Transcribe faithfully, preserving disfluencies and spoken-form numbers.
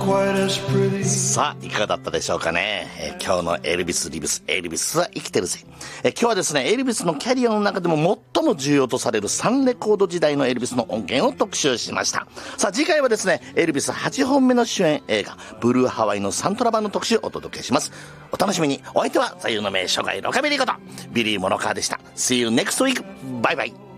さあいかがだったでしょうかね、えー、今日のエルビス・リブスエルビスは生きてるぜ、えー、今日はですねエルビスのキャリアの中でも最も重要とされるサンレコード時代のエルビスの音源を特集しました。さあ次回はですねエルビスはちほんめの主演映画ブルーハワイのサントラ版の特集をお届けします。お楽しみに。お相手は座右の銘初回ロカビリーことビリー・モノカーでした。 See you next week. バイバイ。